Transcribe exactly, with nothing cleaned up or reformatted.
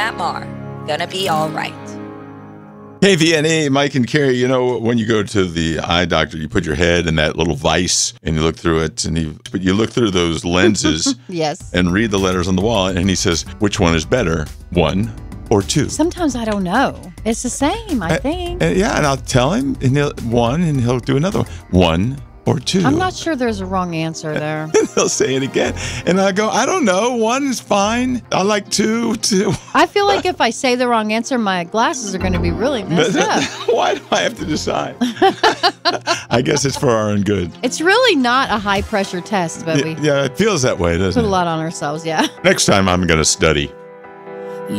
Matt Maher. Gonna be all right. Hey, V N A, Mike and Carrie, you know, when you go to the eye doctor, you put your head in that little vise and you look through it, and you, but you look through those lenses Yes. and read the letters on the wall, and he says, which one is better, one or two? Sometimes I don't know. It's the same, I think. And yeah, and I'll tell him, and he'll one, and he'll do another one. One or two. I'm not sure there's a wrong answer there. And he'll say it again. And I go, I don't know. One is fine. I like two, two. I feel like if I say the wrong answer, my glasses are going to be really messed up. Why do I have to decide? I guess it's for our own good. It's really not a high pressure test, but Yeah, we yeah, it feels that way, doesn't put it? a lot on ourselves, yeah. Next time I'm going to study.